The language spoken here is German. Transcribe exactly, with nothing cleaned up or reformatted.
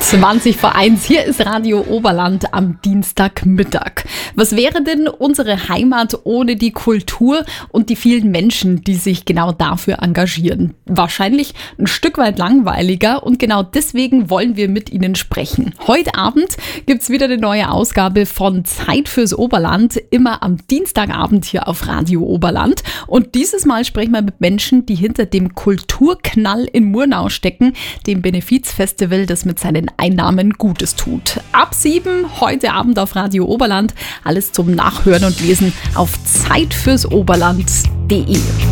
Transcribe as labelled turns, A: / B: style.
A: zwanzig vor eins, hier ist Radio Oberland am Dienstagmittag. Was wäre denn unsere Heimat ohne die Kultur und die vielen Menschen, die sich genau dafür engagieren? Wahrscheinlich ein Stück weit langweiliger und genau deswegen wollen wir mit Ihnen sprechen. Heute Abend gibt es wieder eine neue Ausgabe von Zeit fürs Oberland, immer am Dienstagabend hier auf Radio Oberland. Und dieses Mal sprechen wir mit Menschen, die hinter dem Kulturknall in Murnau stecken, dem Benefizfestival, das mit seinen Einnahmen Gutes tut. Ab sieben heute Abend auf Radio Oberland. Alles zum Nachhören und Lesen auf zeit fürs oberland punkt de.